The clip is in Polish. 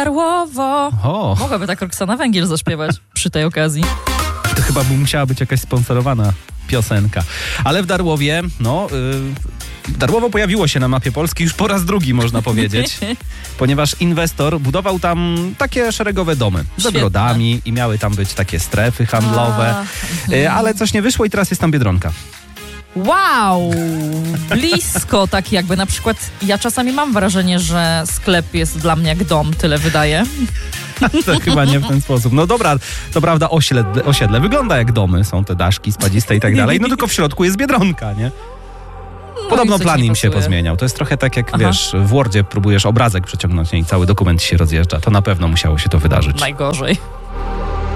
Darłowo. O, Mogłaby tak Roxana Węgiel zaśpiewać przy tej okazji. to chyba by musiała być jakaś sponsorowana piosenka. Ale w Darłowie, Darłowo pojawiło się na mapie Polski już po raz drugi, można powiedzieć, ponieważ inwestor budował tam takie szeregowe domy z Świetne. ogrodami i miały tam być takie strefy handlowe, ale coś nie wyszło i teraz jest tam Biedronka. Wow! Blisko tak jakby. Na przykład ja czasami mam wrażenie, że sklep jest dla mnie jak dom, tyle wydaje. To chyba nie w ten sposób. No dobra, to prawda, osiedle wygląda jak domy, są te daszki spadziste i tak dalej, no tylko w środku jest Biedronka, nie? Podobno i co plan ci im się pasuje? pozmieniał. To jest trochę tak jak, wiesz, w Wordzie próbujesz obrazek przeciągnąć, nie? I cały dokument ci się rozjeżdża. To na pewno musiało się to wydarzyć. Najgorzej.